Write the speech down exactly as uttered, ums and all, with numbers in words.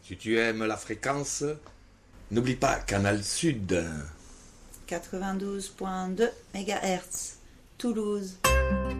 Si tu aimes la fréquence, n'oublie pas Canal Sud. quatre-vingt-douze virgule deux mégahertz, Toulouse.